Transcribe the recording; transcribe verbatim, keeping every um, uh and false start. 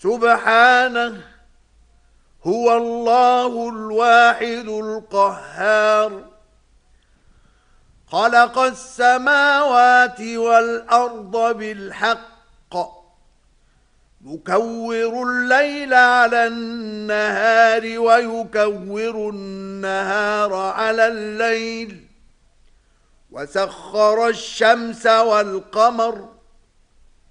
سبحانه هو الله الواحد القهار. خلق السماوات والأرض بالحق يكور الليل على النهار ويكور النهار على الليل وسخر الشمس والقمر